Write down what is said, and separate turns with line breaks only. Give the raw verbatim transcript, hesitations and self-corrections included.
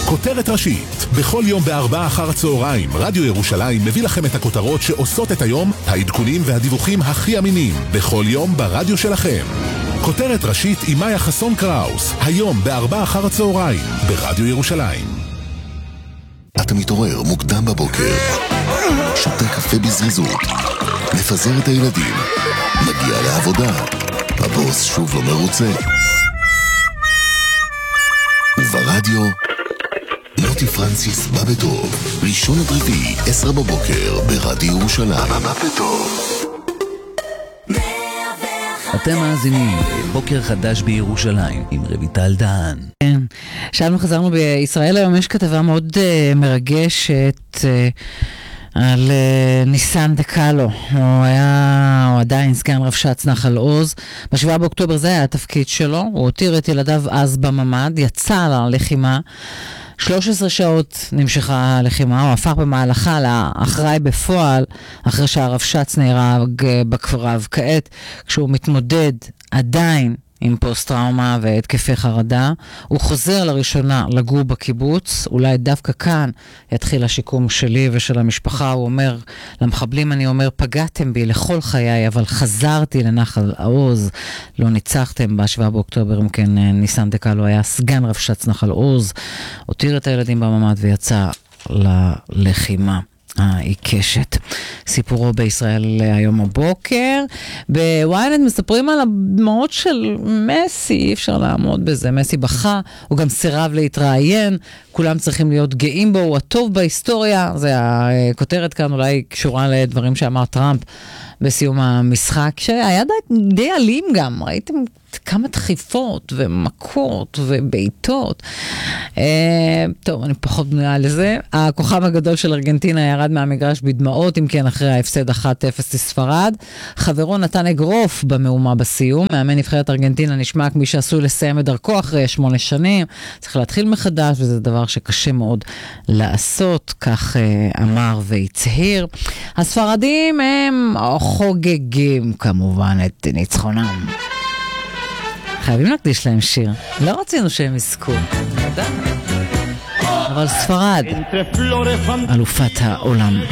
כותרת ראשית. בכל יום בארבעה אחר הצהריים, רדיו ירושלים מביא לכם את הכותרות שעושות את היום, העדכונים והדיווחים הכי אמינים. בכל יום ברדיו שלכם. כותרת ראשית עם מאיה חסון קראוס. היום בארבעה אחר הצהריים, ברדיו ירושלים.
אתה מתעורר מוקדם בבוקר, שותה קפה בזריזות, מפזר את הילדים, מגיע לעבודה, הבוס שוב לא מרוצה. וברדיו, מוטי פרנסיס בא בטוב, ראשון עד רביעי, עשר בבוקר, ברדיו ירושלים. בא בטוב.
אתם מאזינים, בוקר חדש בירושלים, עם רויטל דהן.
כן, שלנו חזרנו בישראל היום, יש כתבה מאוד uh, מרגשת uh, על uh, ניסן דקלו. הוא היה, הוא עדיין סגן רבש"ץ נחל עוז. בשבעה באוקטובר זה היה התפקיד שלו, הוא הותיר את ילדיו אז בממד, יצא ללחימה. שלוש עשרה שעות נמשכה הלחימה, הוא הפך במהלכה לאחראי בפועל, אחרי שהרבש"ץ נהרג בקרב. כעת, כשהוא מתמודד עדיין עם פוסט-טראומה והתקפי חרדה, הוא חוזר לראשונה לגור בקיבוץ, אולי דווקא כאן יתחיל השיקום שלי ושל המשפחה. הוא אומר, למחבלים אני אומר, פגעתם בי לכל חיי, אבל חזרתי לנחל עוז, לא ניצחתם. בשבעה באוקטובר, אם כן, ניסן דקלו היה סגן רבש"ץ נחל עוז, הותיר את הילדים בממד ויצא ללחימה העיקשת. סיפורו בישראל היום הבוקר. בוויינט מספרים על הדמעות של מסי, אי אפשר לעמוד בזה. מסי בכה, הוא גם סירב להתראיין, כולם צריכים להיות גאים בו, הוא הטוב בהיסטוריה. זה הכותרת כאן, אולי קשורה לדברים שאמר טראמפ בסיום המשחק, שהיה די, די אלים גם, ראיתם כמה דחיפות ומכות ובעיטות. אה, טוב, אני פחות בנויה לזה. הכוכב הגדול של ארגנטינה ירד מהמגרש בדמעות, אם כן אחרי ההפסד אחת אפס לספרד. חברו נתן אגרוף במהומה בסיום. מאמן נבחרת ארגנטינה נשמע כמי שעשוי לסיים את דרכו אחרי שמונה שנים. צריך להתחיל מחדש, וזה דבר שקשה מאוד לעשות, כך אה, אמר והצהיר. הספרדים הם חוגגים כמובן את ניצחונם. חייבים להקדיש להם שיר. לא רצינו שהם יזכו. אבל ספרד, אלופת העולם.